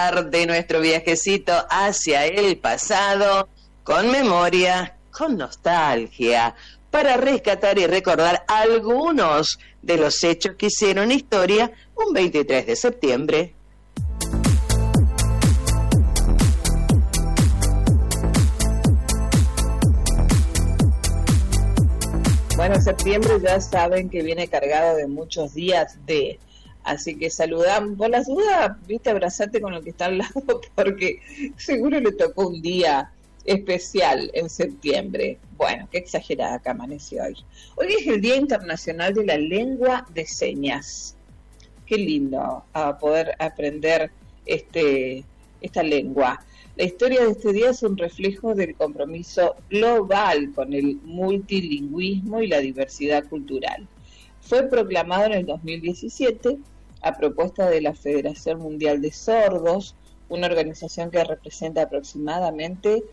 disfrutar de nuestro viajecito hacia el pasado, con memoria, con nostalgia, para rescatar y recordar algunos de los hechos que hicieron historia un 23 de septiembre. Bueno, septiembre ya saben que viene cargado de muchos días de... Así que saludamos, por las dudas, viste, abrazate con el que está al lado, porque seguro le tocó un día especial en septiembre. Bueno, qué exagerada que amaneció hoy. Hoy es el Día Internacional de la Lengua de Señas. Qué lindo poder aprender esta lengua. La historia de este día es un reflejo del compromiso global con el multilingüismo y la diversidad cultural. Fue proclamado en el 2017 a propuesta de la Federación Mundial de Sordos, una organización que representa aproximadamente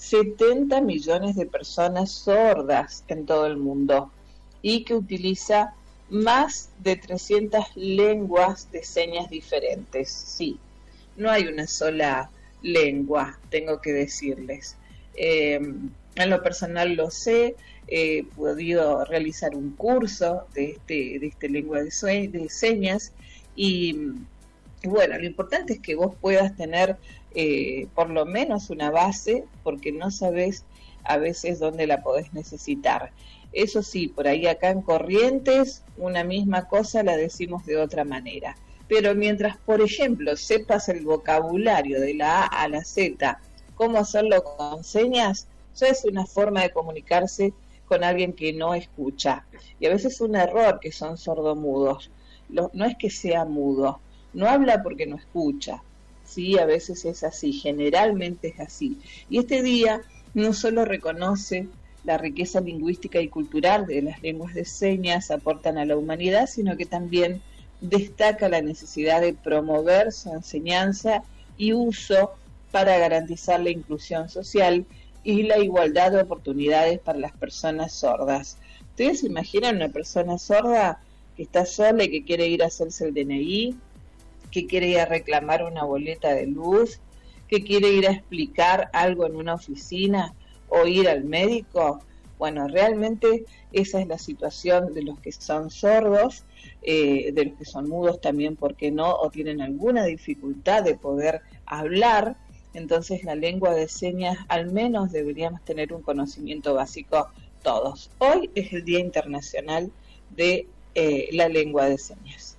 70 millones de personas sordas en todo el mundo y que utiliza más de 300 lenguas de señas diferentes. Sí, no hay una sola lengua, tengo que decirles. En lo personal lo sé, he podido realizar un curso de este lengua de señas y bueno, lo importante es que vos puedas tener por lo menos una base, porque no sabés a veces dónde la podés necesitar. Eso sí, por ahí acá en Corrientes una misma cosa la decimos de otra manera. Pero mientras, por ejemplo, sepas el vocabulario de la A a la Z, cómo hacerlo con señas, ya es una forma de comunicarse con alguien que no escucha. Y a veces es un error que son sordomudos. No es que sea mudo, no habla porque no escucha. Sí, a veces es así, generalmente es así. Y este día no solo reconoce la riqueza lingüística y cultural de las lenguas de señas aportan a la humanidad, sino que también destaca la necesidad de promover su enseñanza y uso para garantizar la inclusión social y la igualdad de oportunidades para las personas sordas. ¿Ustedes se imaginan una persona sorda que está sola y que quiere ir a hacerse el DNI, que quiere ir a reclamar una boleta de luz, que quiere ir a explicar algo en una oficina o ir al médico? Bueno, realmente esa es la situación de los que son sordos, de los que son mudos también, ¿por qué no? O tienen alguna dificultad de poder hablar. Entonces la lengua de señas, al menos deberíamos tener un conocimiento básico todos. Hoy es el Día Internacional de la Lengua de Señas.